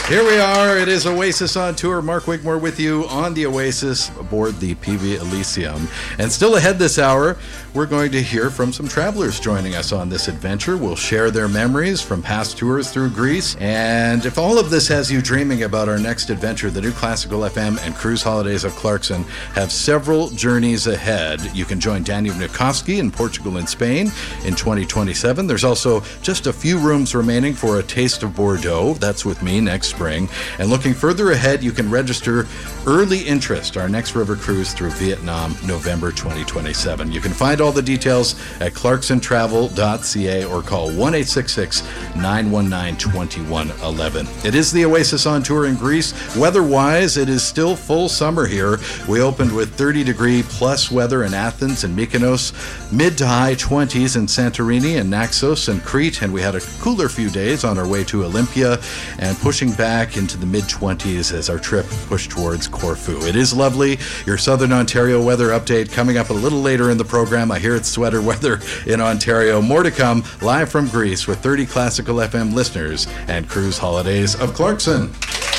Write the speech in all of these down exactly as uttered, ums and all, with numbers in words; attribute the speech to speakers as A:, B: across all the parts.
A: Here we are. It is Oasis on Tour. Mark Wigmore with you on the Oasis aboard the P V Elysium. And still ahead this hour, we're going to hear from some travelers joining us on this adventure. We'll share their memories from past tours through Greece. And if all of this has you dreaming about our next adventure, the New Classical F M and Cruise Holidays of Clarkson have several journeys ahead. You can join Daniel Nikovsky in Portugal and Spain in twenty twenty-seven. There's also just a few rooms remaining for a taste of Bordeaux. That's with me next spring. And looking further ahead, you can register early interest, our next river cruise through Vietnam, November twenty twenty-seven. You can find all the details at clarkson travel dot c a or call one eight six six, nine one nine, two one one one. It is the Oasis on Tour in Greece. Weather-wise, it is still full summer here. We opened with thirty degree plus weather in Athens and Mykonos, mid to high twenties in Santorini and Naxos and Crete, and we had a cooler few days on our way to Olympia and pushing back into the mid-twenties as our trip pushed towards Corfu. It is lovely. Your Southern Ontario weather update coming up a little later in the program. I hear it's sweater weather in Ontario. More to come live from Greece with thirty Classical F M listeners and Cruise Holidays of Clarkson.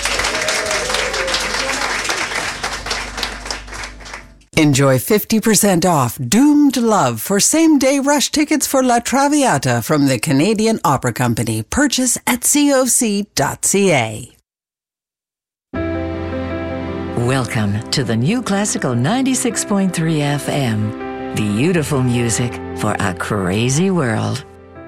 B: Enjoy fifty percent off Doomed Love for same-day rush tickets for La Traviata from the Canadian Opera Company. Purchase at c o c dot c a.
C: Welcome to the New Classical ninety-six point three F M. Beautiful music for a crazy world.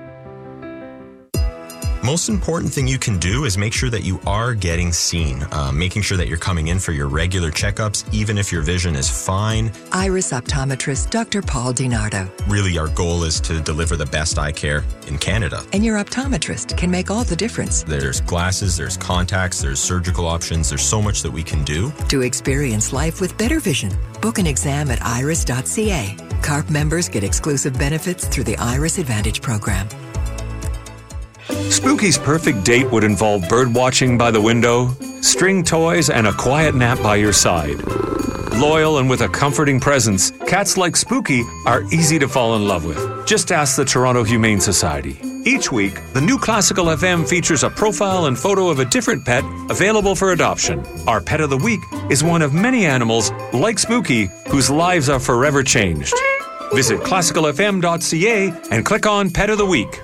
D: Most important thing you can do is make sure that you are getting seen, uh, making sure that you're coming in for your regular checkups, even if your vision is fine.
E: Iris optometrist Doctor Paul DiNardo.
D: Really, our goal is to deliver the best eye care in Canada.
E: And your optometrist can make all the difference.
D: There's glasses, there's contacts, there's surgical options, there's so much that we can do.
E: To experience life with better vision, book an exam at iris dot c a. C A R P members get exclusive benefits through the Iris Advantage program.
F: Spooky's perfect date would involve bird watching by the window, string toys, and a quiet nap by your side. Loyal and with a comforting presence, cats like Spooky are easy to fall in love with. Just ask the Toronto Humane Society. Each week, the New Classical F M features a profile and photo of a different pet available for adoption. Our Pet of the Week is one of many animals, like Spooky, whose lives are forever changed. Visit classical f m dot c a and click on Pet of the Week.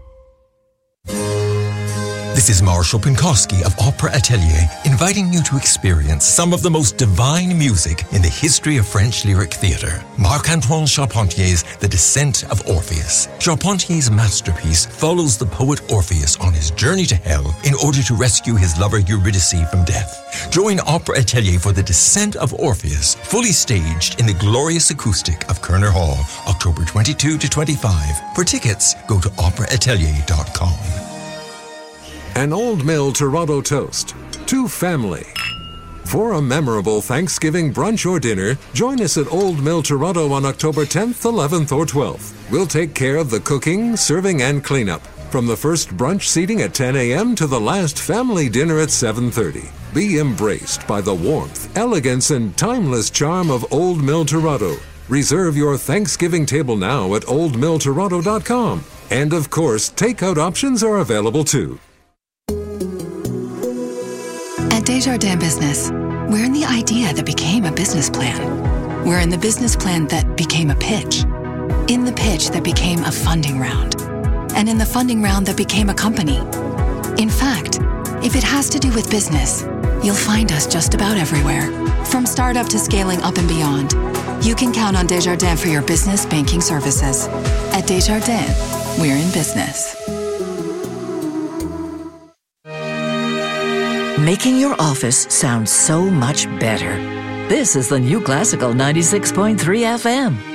G: This is Marshall Pinkowski of Opera Atelier, inviting you to experience some of the most divine music in the history of French lyric theatre. Marc-Antoine Charpentier's The Descent of Orpheus. Charpentier's masterpiece follows the poet Orpheus on his journey to hell in order to rescue his lover Eurydice from death. Join Opera Atelier for The Descent of Orpheus, fully staged in the glorious acoustic of Kerner Hall, October twenty-second to twenty-fifth. For tickets, go to opera atelier dot com.
H: An Old Mill Toronto toast to family. For a memorable Thanksgiving brunch or dinner, join us at Old Mill Toronto on October tenth, eleventh, or twelfth. We'll take care of the cooking, serving, and cleanup, from the first brunch seating at ten a.m. to the last family dinner at seven thirty. Be embraced by the warmth, elegance, and timeless charm of Old Mill Toronto. Reserve your Thanksgiving table now at old mill toronto dot com. And of course, takeout options are available too.
I: At Desjardins Business, we're in the idea that became a business plan. We're in the business plan that became a pitch. In the pitch that became a funding round. And in the funding round that became a company. In fact, if it has to do with business, you'll find us just about everywhere. From startup to scaling up and beyond, you can count on Desjardins for your business banking services. At Desjardins, we're in business.
C: Making your office sound so much better. This is the New Classical ninety-six point three F M.